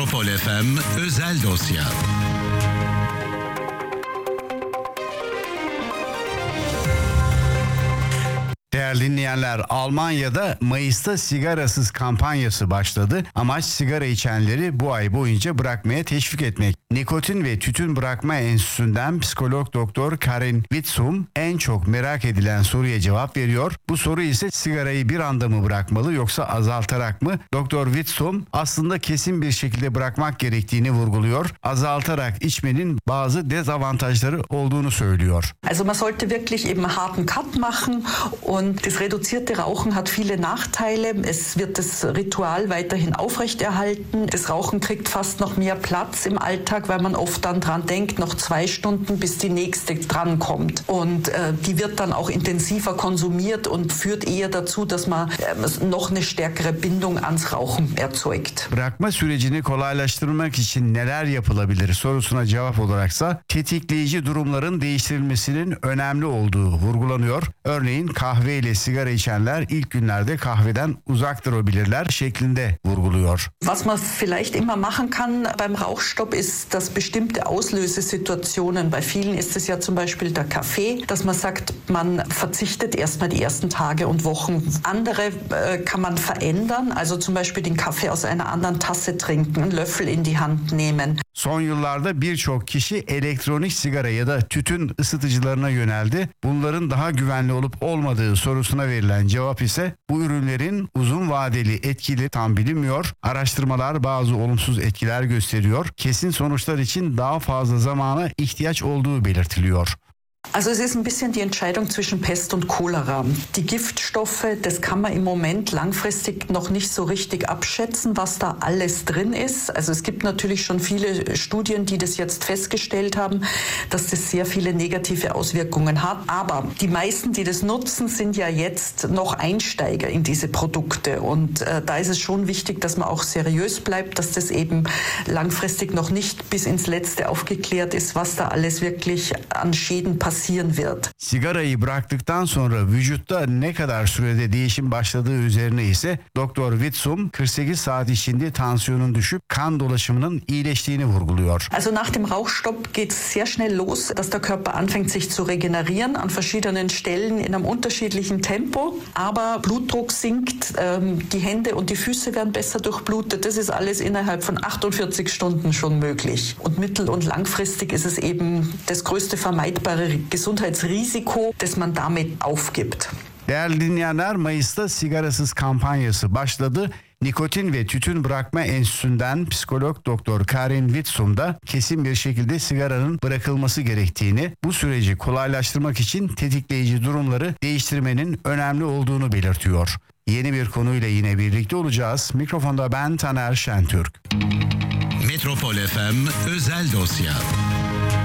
Metropol FM özel dosya. Değerli dinleyenler, Almanya'da Mayıs'ta sigarasız kampanyası başladı. Amaç sigara içenleri bu ay boyunca bırakmaya teşvik etmek. Nikotin ve Tütün Bırakma Enstitüsü'nden psikolog doktor Karin Witzum en çok merak edilen soruya cevap veriyor. Bu soru ise sigarayı bir anda mı bırakmalı yoksa azaltarak mı? Doktor Witzum aslında kesin bir şekilde bırakmak gerektiğini vurguluyor. Azaltarak içmenin bazı dezavantajları olduğunu söylüyor. Also man sollte wirklich eben einen harten Cut machen und das reduzierte Rauchen hat viele Nachteile. Es wird das Ritual weiterhin aufrechterhalten. Das Rauchen kriegt fast noch mehr Platz im Alltag, weil man oft dann dran denkt, noch 2 Stunden, bis die nächste drankommt. Und die wird dann auch intensiver konsumiert und führt eher dazu, dass man noch eine stärkere Bindung ans Rauchen erzeugt. Bırakma sürecini kolaylaştırmak için neler yapılabilir sorusuna cevap olaraksa tetikleyici durumların değiştirilmesinin önemli olduğu vurgulanıyor. Örneğin kahve ile sigara içenler ilk günlerde kahveden uzak durabilirler şeklinde vurguluyor. Was man vielleicht immer machen kann beim Rauchstopp ist, dass bestimmte Auslösesituationen, bei vielen ist es ja zum Beispiel der Kaffee, dass man sagt, man verzichtet erstmal die ersten Tage und Wochen. Andere kann man verändern, also zum Beispiel den Kaffee aus einer anderen Tasse trinken, einen Löffel in die Hand nehmen. Son yıllarda birçok kişi elektronik sigara ya da tütün ısıtıcılarına yöneldi. Bunların daha güvenli olup olmadığı sorusuna verilen cevap ise bu ürünlerin uzun vadeli etkili tam bilinmiyor. Araştırmalar bazı olumsuz etkiler gösteriyor. Kesin sonuçlar için daha fazla zamana ihtiyaç olduğu belirtiliyor. Also es ist ein bisschen die Entscheidung zwischen Pest und Cholera. Die Giftstoffe, das kann man im Moment langfristig noch nicht so richtig abschätzen, was da alles drin ist. Also es gibt natürlich schon viele Studien, die das jetzt festgestellt haben, dass das sehr viele negative Auswirkungen hat. Aber die meisten, die das nutzen, sind ja jetzt noch Einsteiger in diese Produkte. Und da ist es schon wichtig, dass man auch seriös bleibt, dass das eben langfristig noch nicht bis ins Letzte aufgeklärt ist, was da alles wirklich an Schäden passiert. Sigarayı bıraktıktan sonra vücutta ne kadar sürede değişim başladığı üzerine ise Doktor Witzum 48 saat içinde tansiyonun düşüp kan dolaşımının iyileştiğini vurguluyor. Also nach dem Rauchstopp geht es sehr schnell los, dass der Körper anfängt sich zu regenerieren an verschiedenen Stellen in einem unterschiedlichen Tempo, aber Blutdruck sinkt, die Hände und die Füße werden besser durchblutet. Das ist alles innerhalb von 48 Stunden schon möglich. Und mittel- und langfristig ist es eben das größte vermeidbare Gesundheitsrisiko, das man damit aufgibt. Değerli dinleyenler, Mayıs'ta sigarasız kampanyası başladı. Nikotin ve Tütün Bırakma Enstitüsü'nden psikolog doktor Karin Witzum da kesin bir şekilde sigaranın bırakılması gerektiğini, bu süreci kolaylaştırmak için tetikleyici durumları değiştirmenin önemli olduğunu belirtiyor. Yeni bir konuyla yine birlikte olacağız. Mikrofonda ben Taner Şentürk. Metropol FM özel dosya.